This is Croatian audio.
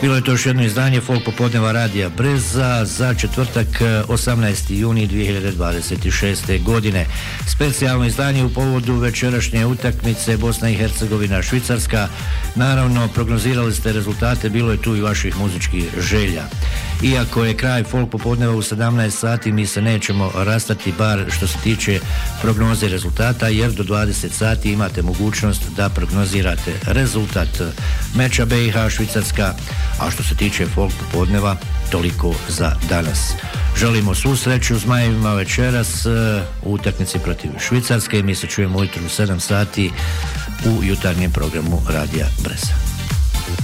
Bilo je to još jedno izdanje Folk popodneva radija Breza za četvrtak 18. juni 2026. godine. Specijalno izdanje u povodu večerašnje utakmice Bosna i Hercegovina Švicarska. Naravno, prognozirali ste rezultate, bilo je tu i vaših muzičkih želja. Iako je kraj Folk popodneva u 17 sati, mi se nećemo rastati, bar što se tiče prognoze rezultata, jer do 20 sati imate mogućnost da prognozirate rezultat meča BiH Švicarska, a što se tiče Folk popodneva, toliko za danas. Želimo svu sreću Zmajevima večeras u utakmici protiv Švicarske i mi se čujemo ujutro u 7 sati u jutarnjem programu Radija Breza.